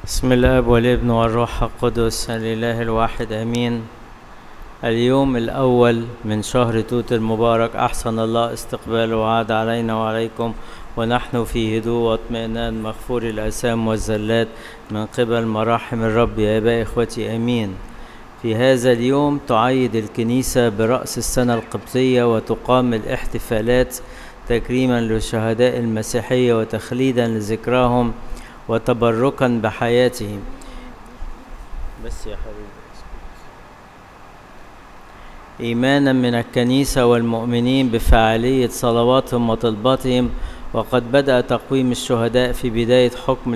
بسم الله والابن والروح القدس الإله الواحد آمين. اليوم الأول من شهر توت المبارك، أحسن الله استقباله وعاد علينا وعليكم ونحن في هدوء واطمئنان مغفور الآثام والزلات من قبل مراحم الرب يا آباء إخوتي آمين. في هذا اليوم تعيد الكنيسة برأس السنة القبطية وتقام الاحتفالات تكريما للشهداء المسيحية وتخليدا لذكراهم وتبركا بحياتهم. بس يا حبيبي، إيمانا من الكنيسة والمؤمنين بفعالية صلواتهم وطلباتهم. وقد بدأ تقويم الشهداء في بداية حكم